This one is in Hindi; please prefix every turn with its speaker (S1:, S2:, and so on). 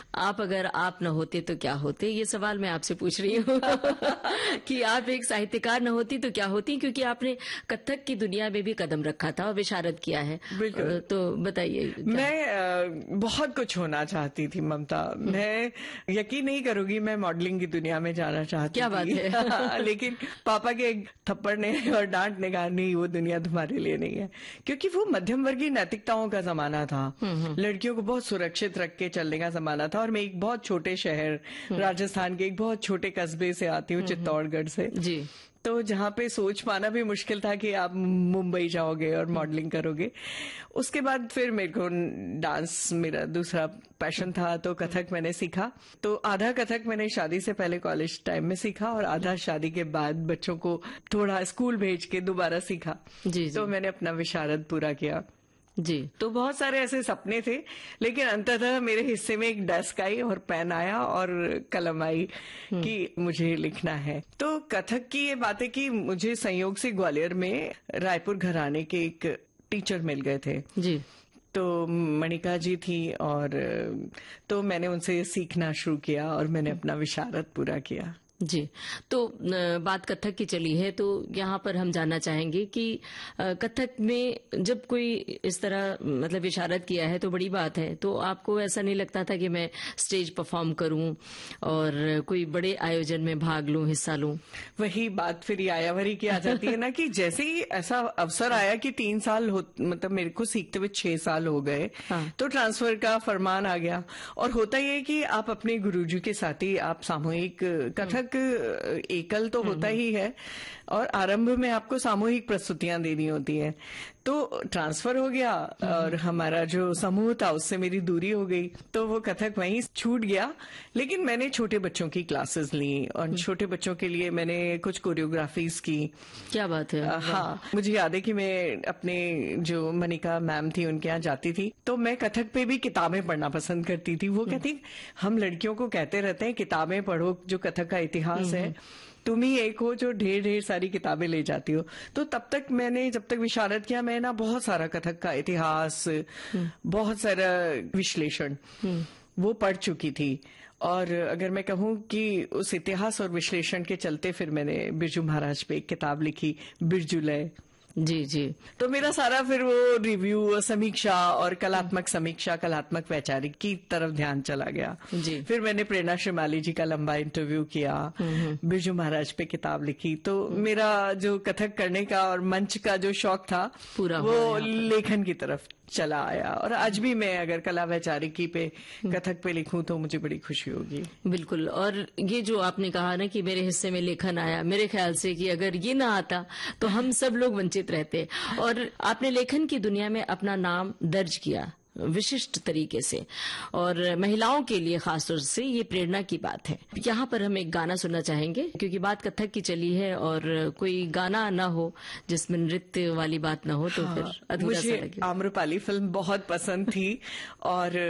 S1: आप अगर आप न होते तो क्या होते, ये सवाल मैं आपसे पूछ रही हूँ कि आप एक साहित्यकार न होती तो क्या होती, क्योंकि आपने कथक की दुनिया में भी कदम रखा था और विशारद किया है।
S2: बिल्कुल।
S1: तो बताइए।
S2: मैं बहुत कुछ होना चाहती थी ममता। मैं यकीन नहीं करूंगी, मैं मॉडलिंग की दुनिया में जाना चाहती
S1: क्या
S2: थी।
S1: बात है।
S2: लेकिन पापा के थप्पड़ ने और डांट ने कहा नहीं, वो दुनिया तुम्हारे लिए नहीं है, क्योंकि वो मध्यम वर्गीय नैतिकताओं का जमाना था। लड़कियों को बहुत सुरक्षित रख के चलने का जमाना था। और मैं एक बहुत छोटे शहर राजस्थान के एक बहुत छोटे कस्बे से आती हूँ, चित्तौड़गढ़ से
S1: जी।
S2: तो जहाँ पे सोच पाना भी मुश्किल था कि आप मुंबई जाओगे और मॉडलिंग करोगे। उसके बाद फिर मेरे को डांस मेरा दूसरा पैशन था, तो कथक मैंने सीखा। तो आधा कथक मैंने शादी से पहले कॉलेज टाइम में सीखा और आधा शादी के बाद बच्चों को थोड़ा स्कूल भेज के दोबारा सीखा।
S1: जी।
S2: तो मैंने अपना विशारद पूरा किया।
S1: जी।
S2: तो बहुत सारे ऐसे सपने थे, लेकिन अंततः मेरे हिस्से में एक डेस्क आई और पेन आया और कलम आई कि मुझे लिखना है। तो कथक की ये बात है कि मुझे संयोग से ग्वालियर में रायपुर घराने के एक टीचर मिल गए थे।
S1: जी।
S2: तो मणिका जी थी, और तो मैंने उनसे सीखना शुरू किया और मैंने अपना विशारद पूरा किया।
S1: जी। तो बात कथक की चली है, तो यहाँ पर हम जानना चाहेंगे कि कथक में जब कोई इस तरह मतलब विशारद किया है तो बड़ी बात है, तो आपको ऐसा नहीं लगता था कि मैं स्टेज परफॉर्म करूं और कोई बड़े आयोजन में भाग लूं, हिस्सा लूं?
S2: वही बात फिर यायावरी की आ जाती है ना कि जैसे ही ऐसा अवसर आया कि 3 साल मतलब मेरे को सीखते हुए 6 साल हो गए।
S1: हाँ।
S2: तो ट्रांसफर का फरमान आ गया। और होता ही है कि आप अपने गुरुजी के साथ ही आप सामूहिक कथक एकल तो होता ही है, और आरंभ में आपको सामूहिक प्रस्तुतियां देनी होती है। तो ट्रांसफर हो गया और हमारा जो समूह था उससे मेरी दूरी हो गई, तो वो कथक वहीं छूट गया। लेकिन मैंने छोटे बच्चों की क्लासेस ली और छोटे बच्चों के लिए मैंने कुछ कोरियोग्राफीज की।
S1: क्या बात है।
S2: हाँ, मुझे याद है कि मैं अपने जो मनिका मैम थी उनके यहाँ जाती थी, तो मैं कथक पे भी किताबें पढ़ना पसंद करती थी। वो कहती हम लड़कियों को कहते रहते हैं किताबें पढ़ो, जो कथक का इतिहास है, तुम ही एक हो जो ढेर ढेर सारी किताबें ले जाती हो। तो तब तक मैंने जब तक विशारद किया, मैं ना बहुत सारा कथक का इतिहास, बहुत सारा विश्लेषण वो पढ़ चुकी थी। और अगर मैं कहूँ कि उस इतिहास और विश्लेषण के चलते फिर मैंने बिरजू महाराज पे एक किताब लिखी, बिरजू लय।
S1: जी। जी।
S2: तो मेरा सारा फिर वो रिव्यू और समीक्षा और कलात्मक समीक्षा, कलात्मक वैचारिक की तरफ ध्यान चला गया।
S1: जी।
S2: फिर मैंने प्रेरणा श्रीमाली जी का लंबा इंटरव्यू किया, बिरजू महाराज पे किताब लिखी। तो मेरा जो कथक करने का और मंच का जो शौक था
S1: पूरा
S2: वो लेखन की तरफ चला आया। और आज भी मैं अगर कला वैचारिकी पे कथक पे लिखूं तो मुझे बड़ी खुशी होगी।
S1: बिल्कुल। और ये जो आपने कहा ना कि मेरे हिस्से में लेखन आया, मेरे ख्याल से कि अगर ये ना आता तो हम सब लोग वंचित रहते। और आपने लेखन की दुनिया में अपना नाम दर्ज किया विशिष्ट तरीके से, और महिलाओं के लिए खासतौर से ये प्रेरणा की बात है। यहाँ पर हम एक गाना सुनना चाहेंगे, क्योंकि बात कथक की चली है और कोई गाना ना हो जिसमें नृत्य वाली बात ना हो तो फिर अधूरा सा लगे।
S2: मुझे आम्रपाली फिल्म बहुत पसंद थी और